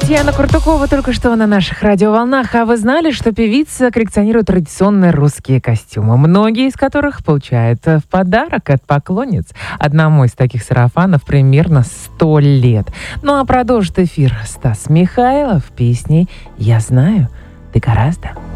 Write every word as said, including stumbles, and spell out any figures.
Татьяна Куртукова только что на наших радиоволнах. А вы знали, что певица коллекционирует традиционные русские костюмы, многие из которых получает в подарок от поклонниц? Одному из таких сарафанов примерно сто лет. Ну а продолжит эфир Стас Михайлов песней «Я знаю, ты гораздо».